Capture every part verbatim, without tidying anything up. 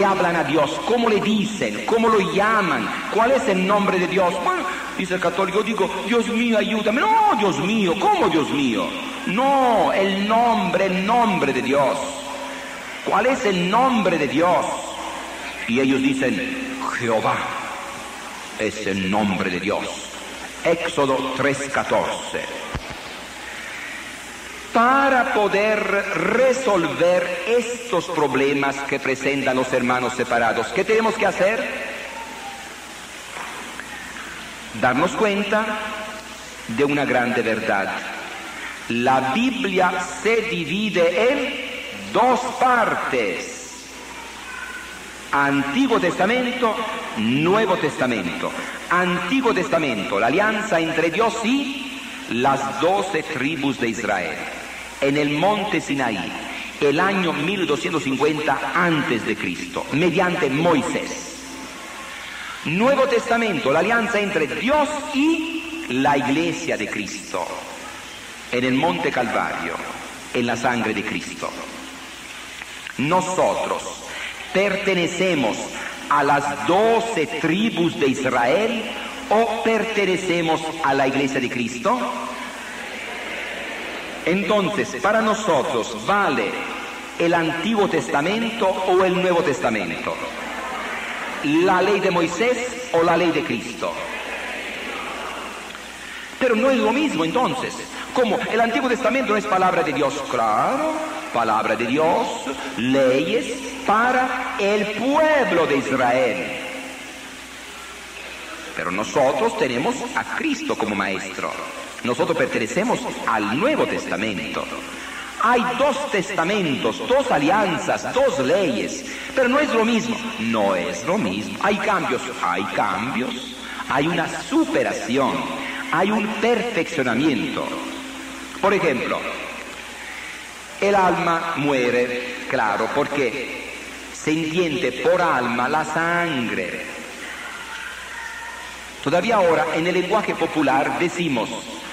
hablan a Dios, cómo le dicen, cómo lo llaman, cuál es el nombre de Dios. Bueno, dice el católico, digo, Dios mío, ayúdame. No, Dios mío, ¿cómo Dios mío? No, el nombre, el nombre de Dios. ¿Cuál es el nombre de Dios? Y ellos dicen, Jehová es el nombre de Dios. Éxodo tres catorce. Para poder resolver estos problemas que presentan los hermanos separados, ¿qué tenemos que hacer? Darnos cuenta de una grande verdad. La Biblia se divide en dos partes. Antiguo Testamento, Nuevo Testamento. Antiguo Testamento, la alianza entre Dios y las doce tribus de Israel, en el monte Sinaí, el año mil doscientos cincuenta antes de Cristo, mediante Moisés. Nuevo Testamento, la alianza entre Dios y la iglesia de Cristo, en el monte Calvario, en la sangre de Cristo. Nosotros pertenecemos a las doce tribus de Israel o pertenecemos a la iglesia de Cristo. Entonces, para nosotros, ¿vale el Antiguo Testamento o el Nuevo Testamento? ¿La ley de Moisés o la ley de Cristo? Pero no es lo mismo entonces. ¿Cómo? ¿El Antiguo Testamento no es palabra de Dios? Claro, palabra de Dios, leyes para el pueblo de Israel. Pero nosotros tenemos a Cristo como maestro. Nosotros pertenecemos al Nuevo Testamento. Hay dos testamentos, dos alianzas, dos leyes, pero no es lo mismo. No es lo mismo. Hay cambios, hay cambios. Hay una superación, hay un perfeccionamiento. Por ejemplo, el alma muere, claro, porque se entiende por alma la sangre. Todavía ahora en el lenguaje popular decimos,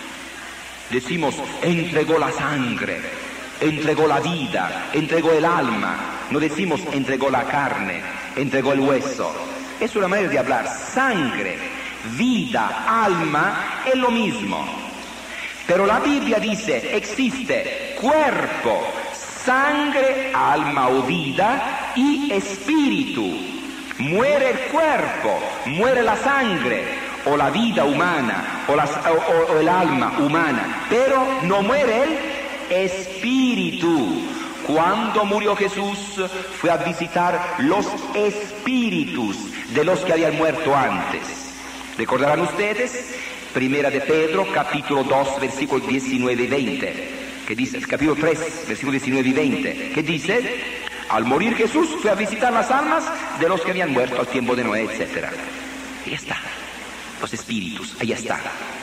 decimos, entregó la sangre, entregó la vida, entregó el alma. No decimos entregó la carne, entregó el hueso. Es una manera de hablar. Sangre, vida, alma es lo mismo. Pero la Biblia dice, existe cuerpo, sangre, alma o vida y espíritu. Muere el cuerpo, muere la sangre, o la vida humana, o, las, o, o el alma humana, pero no muere el espíritu. Cuando murió Jesús, fue a visitar los espíritus de los que habían muerto antes. ¿Recordarán ustedes? Primera de Pedro, capítulo dos, versículos diecinueve y veinte, que dice, capítulo tres, versículos diecinueve y veinte, que dice, al morir Jesús fue a visitar las almas de los que habían muerto al tiempo de Noé, etcétera. Ahí está, los espíritus, ahí está.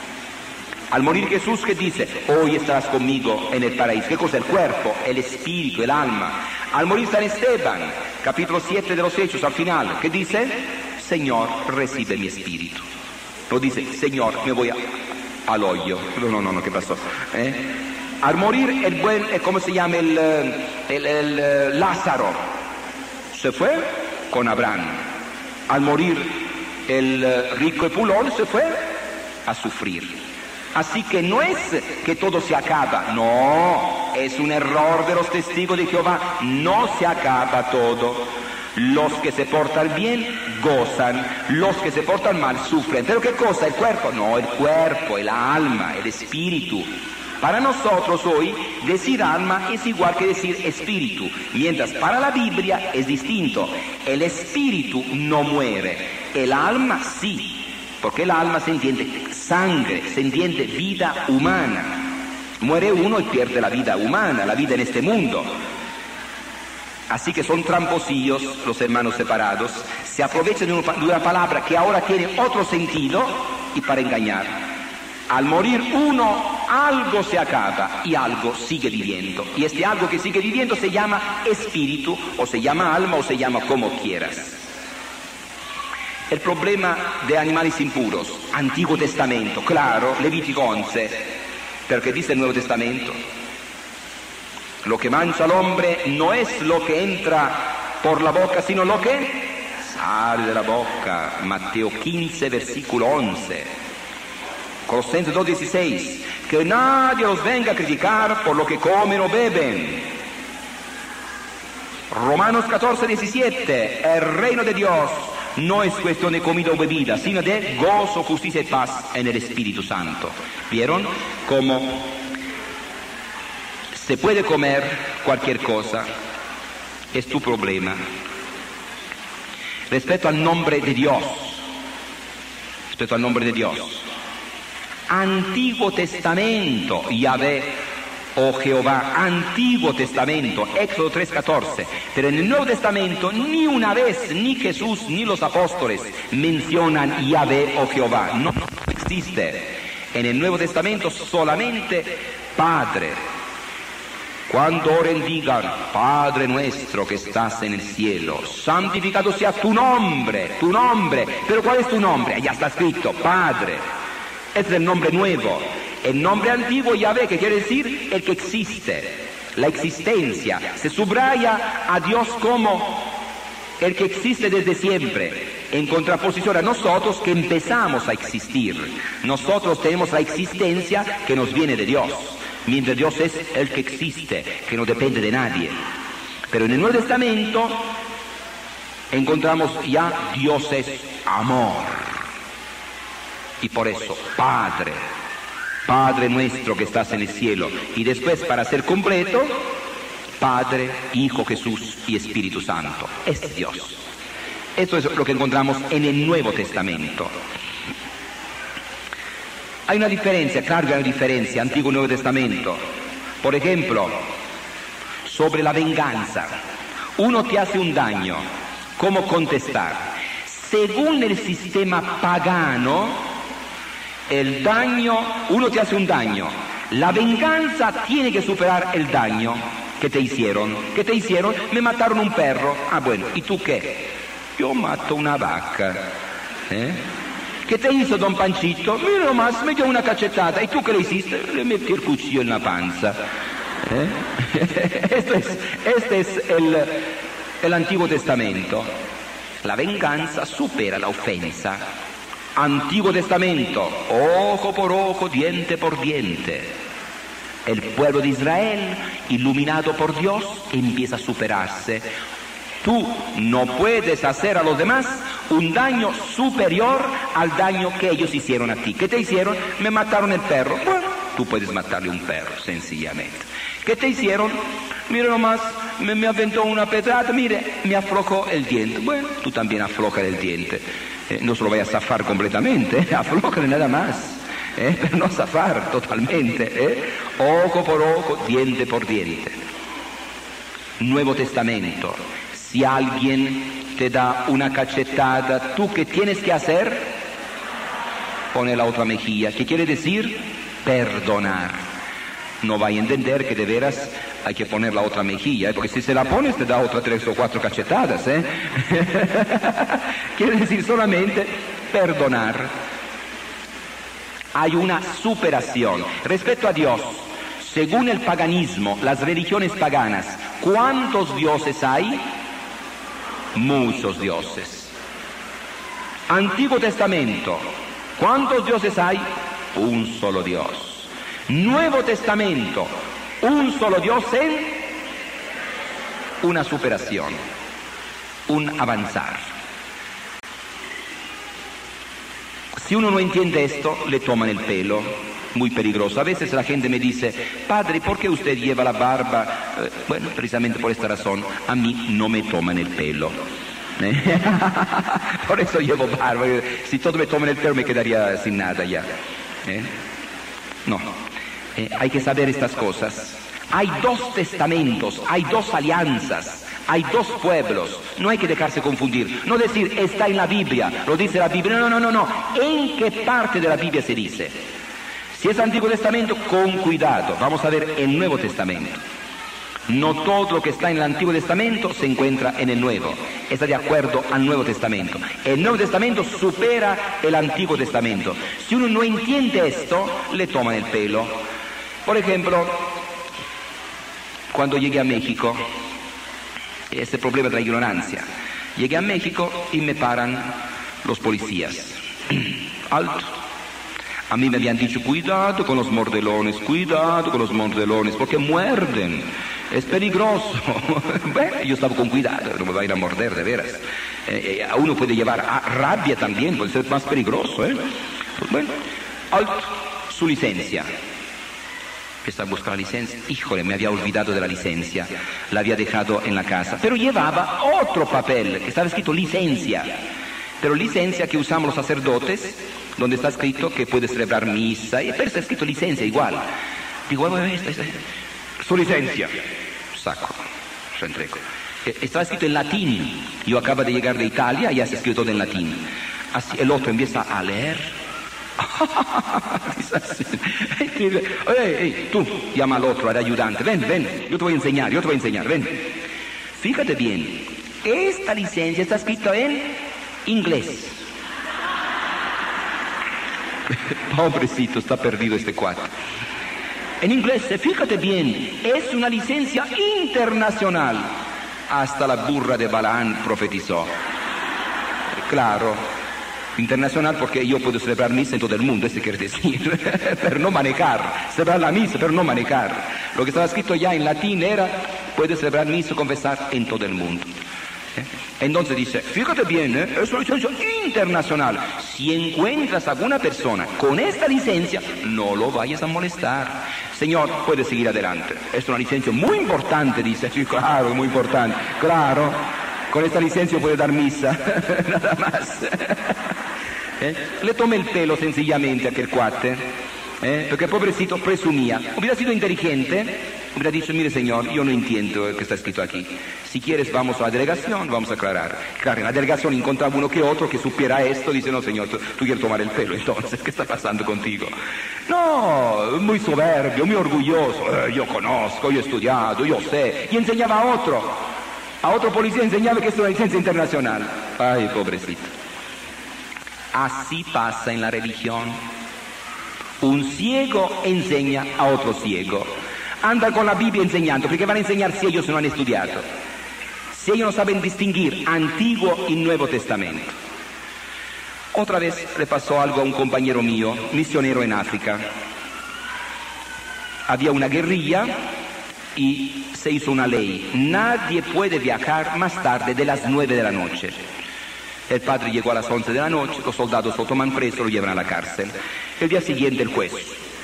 Al morir Jesús, ¿qué dice? Hoy estarás conmigo en el paraíso. ¿Qué cosa? El cuerpo, el espíritu, el alma. Al morir San Esteban, capítulo siete de los Hechos, al final, ¿qué dice? Señor, recibe mi espíritu. No dice, Señor, me voy a, al hoyo. No, no, no, no, ¿qué pasó? ¿Eh? Al morir el buen, ¿cómo se llama? El, el, el, el Lázaro se fue con Abraham. Al morir el rico Epulón se fue a sufrir. Así que no es que todo se acaba, no, es un error de los testigos de Jehová, no se acaba todo. Los que se portan bien gozan, los que se portan mal sufren. ¿Pero qué cosa? ¿El cuerpo? No, el cuerpo, el alma, el espíritu. Para nosotros hoy, decir alma es igual que decir espíritu, mientras para la Biblia es distinto. El espíritu no muere, el alma sí, porque el alma se entiende sangre, se entiende vida humana. Muere uno y pierde la vida humana, la vida en este mundo. Así que son tramposillos los hermanos separados, se aprovechan de una palabra que ahora tiene otro sentido y para engañar. Al morir uno, algo se acaba y algo sigue viviendo. Y este algo que sigue viviendo se llama espíritu, o se llama alma, o se llama como quieras. El problema de animales impuros, Antiguo Testamento, claro, Levítico once, porque dice el Nuevo Testamento, lo que mancha al hombre no es lo que entra por la boca, sino lo que sale de la boca. Mateo quince, versículo once. Colosenses dos, dieciséis. Que nadie los venga a criticar por lo que comen o beben. Romanos catorce, diecisiete. El reino de Dios no es cuestión de comida o bebida, sino de gozo, justicia y paz en el Espíritu Santo. ¿Vieron cómo se puede comer cualquier cosa? Es tu problema. Respecto al nombre de Dios, respecto al nombre de Dios, Antiguo Testamento, Yahvé o Jehová, Antiguo Testamento, Éxodo tres, catorce. Pero en el Nuevo Testamento ni una vez ni Jesús ni los apóstoles mencionan Yahvé o Jehová. No existe. En el Nuevo Testamento solamente Padre. Cuando oren digan, Padre nuestro que estás en el cielo, santificado sea tu nombre, tu nombre. Pero ¿cuál es tu nombre? Ya está escrito, Padre. Es el nombre nuevo. El nombre antiguo, Yahvé, que quiere decir el que existe, la existencia. Se subraya a Dios como el que existe desde siempre, en contraposición a nosotros que empezamos a existir. Nosotros tenemos la existencia que nos viene de Dios, mientras Dios es el que existe, que no depende de nadie. Pero en el Nuevo Testamento encontramos ya Dios es amor. Y por eso, Padre, Padre nuestro que estás en el cielo. Y después, para ser completo, Padre, Hijo, Jesús y Espíritu Santo. Es Dios. Esto es lo que encontramos en el Nuevo Testamento. Hay una diferencia, claro que hay una diferencia, Antiguo y Nuevo Testamento. Por ejemplo, sobre la venganza. Uno te hace un daño, ¿cómo contestar? Según el sistema pagano, el daño, uno te hace un daño, la venganza tiene que superar el daño que te hicieron. ¿Qué te hicieron? Me mataron un perro. Ah, bueno, ¿y tú qué? Yo mato una vaca. ¿Eh? ¿Qué te hizo don Panchito? Mira nomás, me dio una cachetada. ¿Y tú qué le hiciste? Le metí el cuchillo en la panza. ¿Eh? Esto es, este es el, el Antiguo Testamento. La venganza supera la ofensa. Antiguo Testamento, ojo por ojo, diente por diente. El pueblo de Israel, iluminado por Dios, empieza a superarse. Tú no puedes hacer a los demás un daño superior al daño que ellos hicieron a ti. ¿Qué te hicieron? Me mataron el perro. Bueno, tú puedes matarle un perro, sencillamente. ¿Qué te hicieron? Mira nomás, me, me aventó una pedrada, mire, me aflojó el diente. Bueno, tú también afloja el diente. Eh, no se lo vayas a zafar completamente, eh, aflójale nada más, eh, pero no zafar totalmente, eh. Ojo por ojo, diente por diente. Nuevo Testamento, si alguien te da una cachetada, ¿tú qué tienes que hacer? Pone la otra mejilla. ¿Qué quiere decir? Perdonar. No vaya a entender que de veras hay que poner la otra mejilla, ¿eh? Porque si se la pones te da otra tres o cuatro cachetadas, ¿eh? Quiere decir solamente perdonar. Hay una superación. Respecto a Dios, según el paganismo, las religiones paganas, ¿cuántos dioses hay? Muchos dioses. Antiguo Testamento, ¿cuántos dioses hay? Un solo Dios. Nuevo Testamento, un solo Dios en una superación, un avanzar. Si uno no entiende esto, le toman el pelo, muy peligroso. A veces la gente me dice, padre, ¿por qué usted lleva la barba? Eh, bueno, precisamente por esta razón, a mí no me toman el pelo. ¿Eh? Por eso llevo barba. Si todos me toman el pelo me quedaría sin nada ya. ¿Eh? No. Eh, hay que saber estas cosas. Hay dos testamentos, hay dos alianzas, hay dos pueblos. No hay que dejarse confundir. No decir, está en la Biblia, lo dice la Biblia. No, no, no, no. ¿En qué parte de la Biblia se dice? Si es Antiguo Testamento, con cuidado. Vamos a ver el Nuevo Testamento. No todo lo que está en el Antiguo Testamento se encuentra en el Nuevo. Está de acuerdo al Nuevo Testamento. El Nuevo Testamento supera el Antiguo Testamento. Si uno no entiende esto, le toman el pelo. Por ejemplo, cuando llegué a México, Es el problema de la ignorancia. Llegué a México y me paran los policías. Alto. A mí me habían dicho, cuidado con los mordelones, cuidado con los mordelones, porque muerden, es peligroso. Bueno, yo estaba con cuidado, no me va a ir a morder, de veras. Eh, eh, a uno puede llevar a rabia también, puede ser más peligroso, ¿eh? Pues bueno, alto, su licencia. Empecé a buscar la licencia. Híjole, me había olvidado de la licencia, la había dejado en la casa, pero llevaba otro papel, que estaba escrito licencia. Pero licencia que usamos los sacerdotes, donde está escrito que puede celebrar misa, pero está escrito licencia igual. Digo, bueno, esta, esta, su licencia. Saco, se entrego. Está escrito en latín. Yo acabo de llegar de Italia y ya se escrito todo en latín. Así, el otro empieza a leer. Dice así. Hey, hey, tú, llama al otro, al ayudante. Ven, ven, yo te voy a enseñar, yo te voy a enseñar, ven. Fíjate bien, esta licencia está escrito en inglés. Pobrecito, está perdido este cuate. En inglés, fíjate bien, es una licencia internacional. Hasta la burra de Balaán profetizó. Claro, internacional porque yo puedo celebrar misa en todo el mundo, eso quiere decir. Pero no manejar, celebrar la misa, pero no manejar. Lo que estaba escrito ya en latín era, puedes celebrar misa y confesar en todo el mundo. Entonces dice, fíjate bien, ¿eh? Es una licencia internacional. Si encuentras a alguna persona con esta licencia, no lo vayas a molestar. Señor, puedes seguir adelante. Es una licencia muy importante, dice. Sí, claro, muy importante. Claro, con esta licencia puede dar misa. Nada más. ¿Eh? Le tomé el pelo sencillamente a aquel cuate. ¿Eh? Porque pobrecito presumía. Hubiera sido inteligente, hubiera dicho, mire señor, yo no entiendo lo que está escrito aquí. Si quieres vamos a la delegación, vamos a aclarar. Claro, en la delegación encontraba uno que otro que supiera esto, dice, no señor, tú, tú quieres tomar el pelo, entonces, ¿qué está pasando contigo? No, muy soberbio, muy orgulloso, eh, yo conozco, yo he estudiado, yo sé, y enseñaba a otro, a otro policía enseñaba que es una licencia internacional. Ay, pobrecito. Así pasa en la religión. Un ciego enseña a otro ciego. Anda con la Biblia enseñando, porque van a enseñar si ellos no han estudiado. Si ellos no saben distinguir Antiguo y Nuevo Testamento. Otra vez le pasó algo a un compañero mío, misionero en África. Había una guerrilla y se hizo una ley. Nadie puede viajar más tarde de las nueve de la noche. El padre llegó a las once de la noche, los soldados lo toman preso, lo llevan a la cárcel. El día siguiente el juez,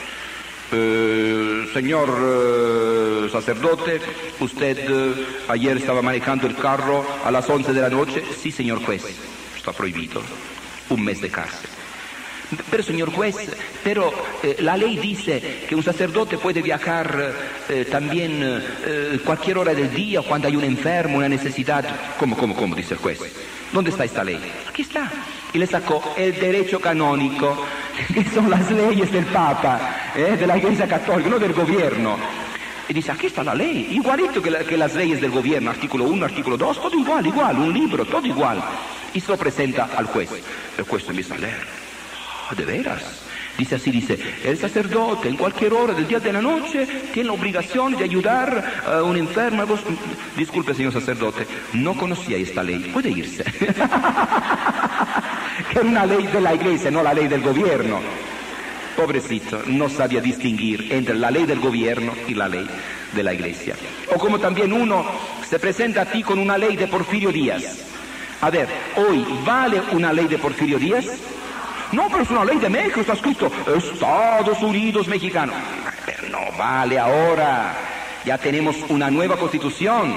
eh, señor eh, sacerdote, usted eh, ayer estaba manejando el carro a las once de la noche. Sí, señor juez, está prohibido, un mes de cárcel. Pero señor juez, pero eh, la ley dice que un sacerdote puede viajar eh, también eh, cualquier hora del día cuando hay un enfermo, una necesidad. ¿Cómo, cómo, cómo? Dice el juez. ¿Dónde está esta ley? Aquí está. Y le sacó el derecho canónico, que son las leyes del Papa, ¿eh? De la Iglesia Católica, no del gobierno. Y dice, aquí está la ley, igualito que, la, que las leyes del gobierno, artículo uno, artículo dos, todo igual, igual, un libro, todo igual. Y se lo presenta al juez. El juez empieza a leer. Oh, ¿de veras? Dice así, dice, el sacerdote en cualquier hora del día de la noche tiene la obligación de ayudar a un enfermo. Algo... Disculpe, señor sacerdote, no conocía esta ley, puede irse. Era una ley de la iglesia, no la ley del gobierno. Pobrecito, no sabía distinguir entre la ley del gobierno y la ley de la iglesia. O como también uno se presenta a ti con una ley de Porfirio Díaz. A ver, hoy, ¿vale una ley de Porfirio Díaz? No, pero es una ley de México, está escrito Estados Unidos Mexicanos. Pero no vale ahora, ya tenemos una nueva constitución.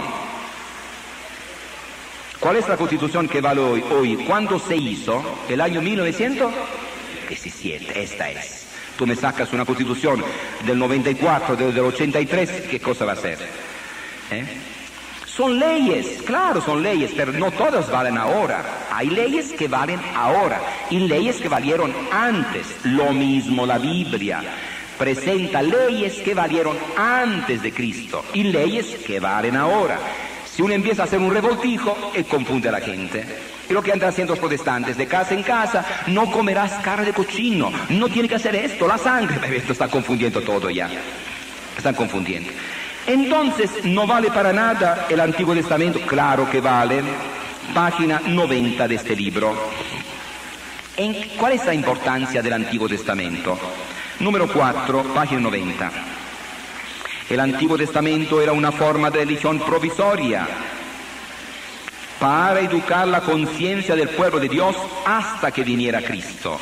¿Cuál es la constitución que vale hoy? Hoy, ¿cuándo se hizo? El año mil novecientos diecisiete, esta es. Tú me sacas una constitución del noventa y cuatro, del, del ochenta y tres, ¿qué cosa va a ser? ¿Eh? Son leyes, claro, son leyes, pero no todas valen ahora. Hay leyes que valen ahora y leyes que valieron antes. Lo mismo la Biblia presenta leyes que valieron antes de Cristo y leyes que valen ahora. Si uno empieza a hacer un revoltijo, él confunde a la gente. Y lo que andan haciendo los protestantes, de casa en casa, no comerás carne de cochino, no tiene que hacer esto, la sangre. Esto está confundiendo todo ya. Están confundiendo. Entonces, ¿no vale para nada el Antiguo Testamento? Claro que vale. Página noventa de este libro. ¿En ¿Cuál es la importancia del Antiguo Testamento? Número cuatro, página noventa. El Antiguo Testamento era una forma de religión provisoria para educar la conciencia del pueblo de Dios hasta que viniera Cristo.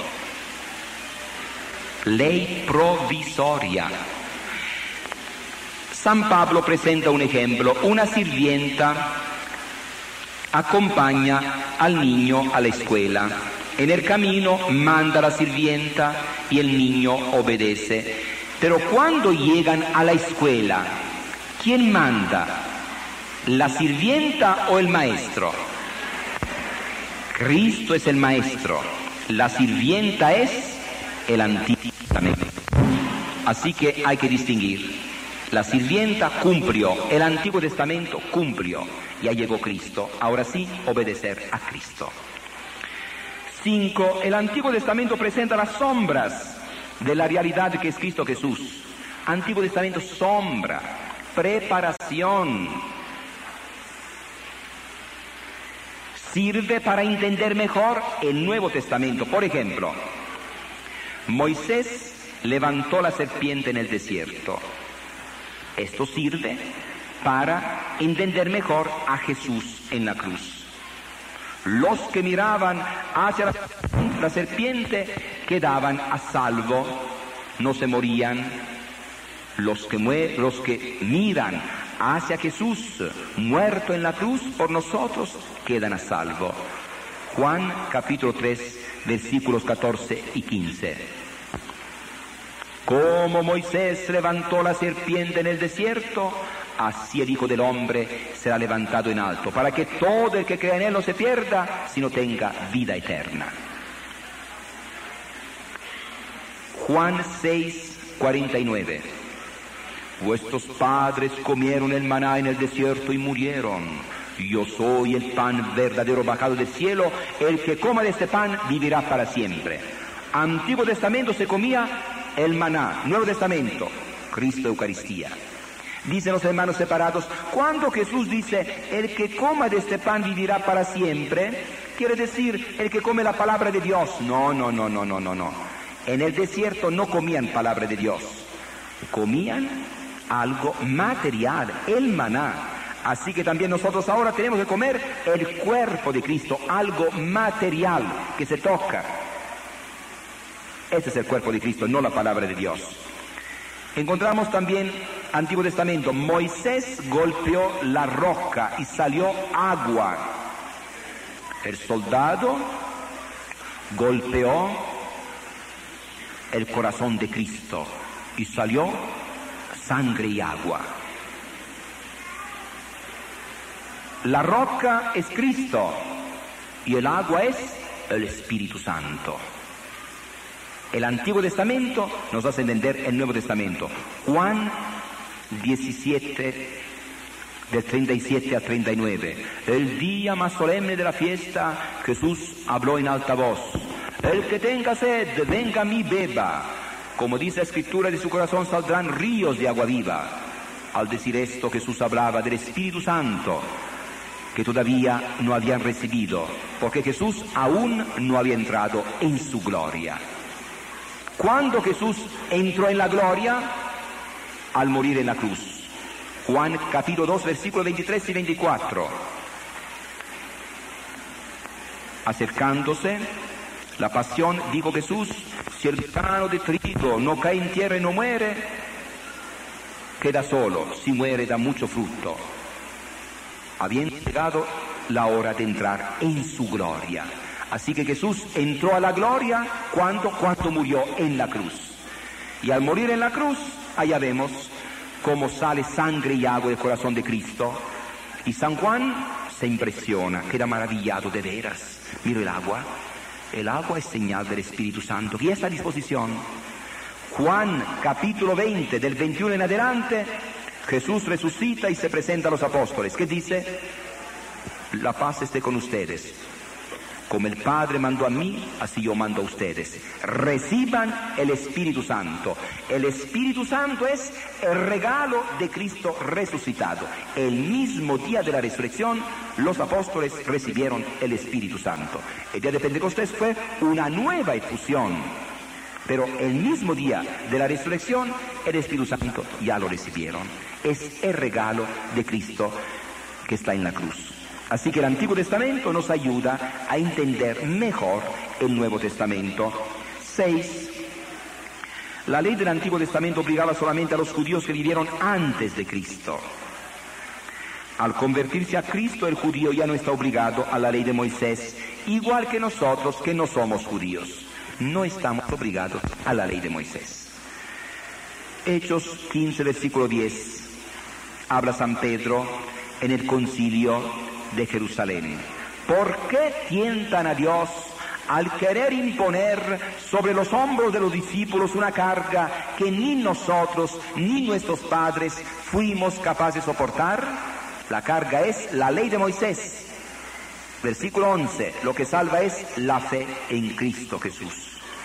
Ley provisoria. San Pablo presenta un ejemplo. Una sirvienta acompaña al niño a la escuela. En el camino manda a la sirvienta y el niño obedece. Pero cuando llegan a la escuela, ¿quién manda? ¿La sirvienta o el maestro? Cristo es el maestro. La sirvienta es el Antiguo Testamento. Así que hay que distinguir. La sirvienta cumplió, el Antiguo Testamento cumplió. Ya llegó Cristo. Ahora sí, obedecer a Cristo. Cinco, el Antiguo Testamento presenta las sombras de la realidad que es Cristo Jesús. Antiguo Testamento, sombra, preparación. Sirve para entender mejor el Nuevo Testamento. Por ejemplo, Moisés levantó la serpiente en el desierto. Esto sirve para entender mejor a Jesús en la cruz. Los que miraban hacia la, la serpiente quedaban a salvo, no se morían. Los que, mue- los que miran hacia Jesús muerto en la cruz por nosotros quedan a salvo. Juan capítulo tres, versículos catorce y quince. Como Moisés levantó la serpiente en el desierto, así el Hijo del Hombre será levantado en alto, para que todo el que crea en él no se pierda, sino tenga vida eterna. Juan seis, cuarenta y nueve. Vuestros padres comieron el maná en el desierto y murieron. Yo soy el pan verdadero bajado del cielo. El que coma de este pan vivirá para siempre. Antiguo Testamento se comía el maná. Nuevo Testamento, Cristo Eucaristía. Dicen los hermanos separados, cuando Jesús dice, el que coma de este pan vivirá para siempre, quiere decir, el que come la palabra de Dios. No, no, no, no, no, no, no. En el desierto no comían palabra de Dios. Comían algo material, el maná. Así que también nosotros ahora tenemos que comer el cuerpo de Cristo, algo material que se toca. Este es el cuerpo de Cristo, no la palabra de Dios. Encontramos también Antiguo Testamento. Moisés golpeó la roca y salió agua. El soldado golpeó el corazón de Cristo y salió sangre y agua. La roca es Cristo y el agua es el Espíritu Santo. El Antiguo Testamento nos hace entender el Nuevo Testamento. Juan diecisiete, del treinta y siete a treinta y nueve. El día más solemne de la fiesta, Jesús habló en alta voz. El que tenga sed, venga a mí, beba. Como dice la Escritura, de su corazón saldrán ríos de agua viva. Al decir esto, Jesús hablaba del Espíritu Santo, que todavía no habían recibido, porque Jesús aún no había entrado en su gloria. Cuando Jesús entró en la gloria, al morir en la cruz. Juan capítulo dos, versículos veintitrés y veinticuatro. Acercándose la pasión, dijo Jesús, si el grano de trigo no cae en tierra y no muere, queda solo, si muere da mucho fruto. Habiendo llegado la hora de entrar en su gloria. Así que Jesús entró a la gloria cuando, cuando murió en la cruz. Y al morir en la cruz, allá vemos cómo sale sangre y agua del corazón de Cristo. Y San Juan se impresiona, queda maravillado de veras. Mira el agua. El agua es señal del Espíritu Santo, que está a disposición. Juan capítulo veinte, del veintiuno en adelante, Jesús resucita y se presenta a los apóstoles. ¿Qué dice? La paz esté con ustedes. Como el Padre mandó a mí, así yo mando a ustedes. Reciban el Espíritu Santo. El Espíritu Santo es el regalo de Cristo resucitado. El mismo día de la resurrección, los apóstoles recibieron el Espíritu Santo. El día de Pentecostés fue una nueva efusión. Pero el mismo día de la resurrección, el Espíritu Santo ya lo recibieron. Es el regalo de Cristo que está en la cruz. Así que el Antiguo Testamento nos ayuda a entender mejor el Nuevo Testamento. seis. La ley del Antiguo Testamento obligaba solamente a los judíos que vivieron antes de Cristo. Al convertirse a Cristo, el judío ya no está obligado a la ley de Moisés, igual que nosotros que no somos judíos. No estamos obligados a la ley de Moisés. Hechos quince, versículo diez. Habla San Pedro en el concilio de Jerusalén. ¿Por qué tientan a Dios al querer imponer sobre los hombros de los discípulos una carga que ni nosotros ni nuestros padres fuimos capaces de soportar? La carga es la ley de Moisés. Versículo once. Lo que salva es la fe en Cristo Jesús.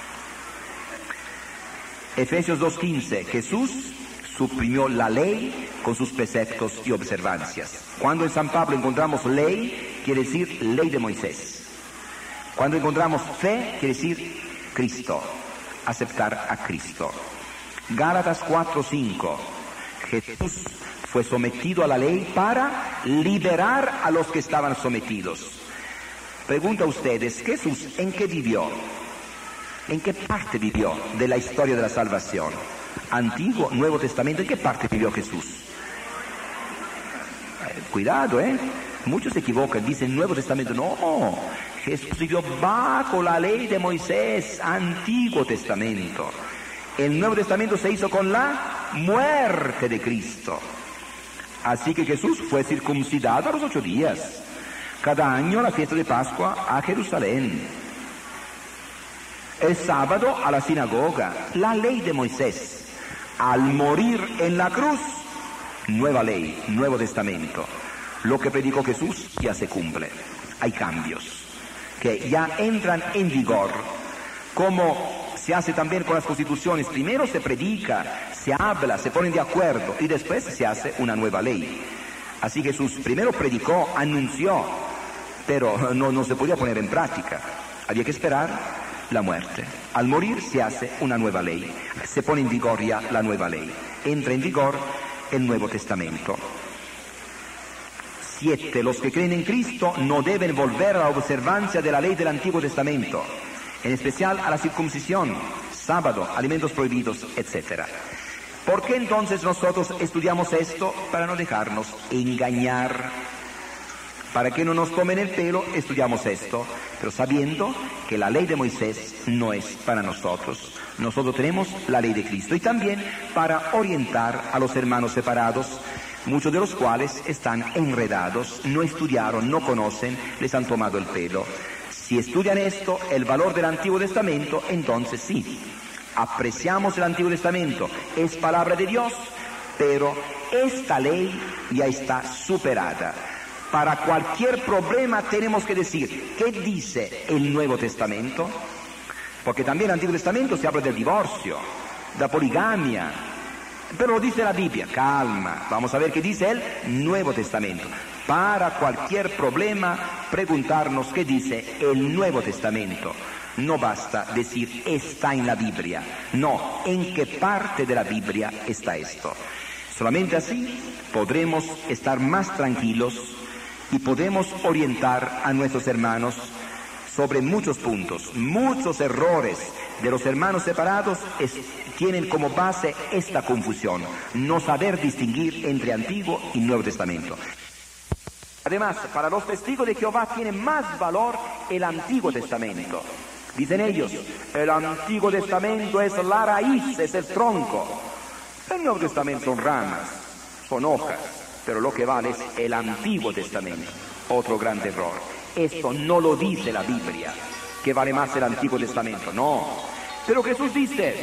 Efesios dos quince. Jesús suprimió la ley con sus preceptos y observancias. Cuando en San Pablo encontramos ley, quiere decir ley de Moisés. Cuando encontramos fe, quiere decir Cristo, aceptar a Cristo. Gálatas cuatro cinco. Jesús fue sometido a la ley para liberar a los que estaban sometidos. Pregunto a ustedes, ¿Jesús en qué vivió? ¿En qué parte vivió de la historia de la salvación? Antiguo, Nuevo Testamento, ¿en qué parte vivió Jesús? Eh, cuidado, ¿eh? Muchos se equivocan, dicen Nuevo Testamento. No, Jesús vivió bajo la ley de Moisés, Antiguo Testamento. El Nuevo Testamento se hizo con la muerte de Cristo. Así que Jesús fue circuncidado a los ocho días. Cada año la fiesta de Pascua a Jerusalén. El sábado a la sinagoga. La ley de Moisés. Al morir en la cruz, nueva ley, Nuevo Testamento. Lo que predicó Jesús ya se cumple. Hay cambios que ya entran en vigor, como se hace también con las constituciones. Primero se predica, se habla, se ponen de acuerdo y después se hace una nueva ley. Así Jesús primero predicó, anunció, pero no, no se podía poner en práctica. Había que esperar la muerte. Al morir se hace una nueva ley, se pone en vigor ya la nueva ley, entra en vigor el Nuevo Testamento. Siete. Los que creen en Cristo no deben volver a la observancia de la ley del Antiguo Testamento, en especial a la circuncisión, sábado, alimentos prohibidos, etcétera. ¿Por qué entonces nosotros estudiamos esto? Para no dejarnos engañar. Para que no nos tomen el pelo, estudiamos esto, pero sabiendo que la ley de Moisés no es para nosotros. Nosotros tenemos la ley de Cristo y también para orientar a los hermanos separados, muchos de los cuales están enredados, no estudiaron, no conocen, les han tomado el pelo. Si estudian esto, el valor del Antiguo Testamento, entonces sí, apreciamos el Antiguo Testamento, es palabra de Dios, pero esta ley ya está superada. Para cualquier problema tenemos que decir, ¿qué dice el Nuevo Testamento? Porque también en el Antiguo Testamento se habla del divorcio, de la poligamia, pero lo dice la Biblia. Calma, vamos a ver qué dice el Nuevo Testamento. Para cualquier problema, preguntarnos qué dice el Nuevo Testamento. No basta decir está en la Biblia, no, en qué parte de la Biblia está esto. Solamente así podremos estar más tranquilos y podemos orientar a nuestros hermanos sobre muchos puntos. Muchos errores de los hermanos separados es, tienen como base esta confusión, no saber distinguir entre Antiguo y Nuevo Testamento. Además, para los testigos de Jehová tiene más valor el Antiguo Testamento. Dicen ellos, el Antiguo Testamento es la raíz, es el tronco. El Nuevo Testamento son ramas, son hojas. Pero lo que vale es el Antiguo Testamento. Otro gran error. Esto no lo dice la Biblia, que vale más el Antiguo Testamento. No. Pero Jesús dice,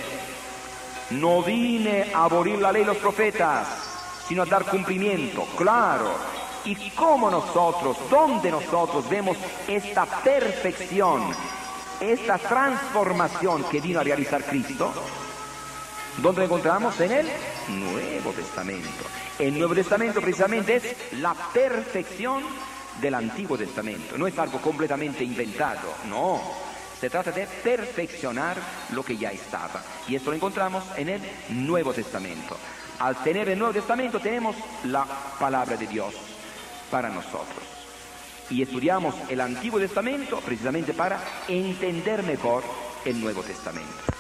no vine a abolir la ley de los profetas, sino a dar cumplimiento. Claro, ¿Y cómo nosotros, dónde nosotros vemos esta perfección, esta transformación que vino a realizar Cristo? ¿Dónde lo encontramos? En el Nuevo Testamento. El Nuevo Testamento precisamente es la perfección del Antiguo Testamento. No es algo completamente inventado, no. Se trata de perfeccionar lo que ya estaba. Y esto lo encontramos en el Nuevo Testamento. Al tener el Nuevo Testamento tenemos la palabra de Dios para nosotros. Y estudiamos el Antiguo Testamento precisamente para entender mejor el Nuevo Testamento.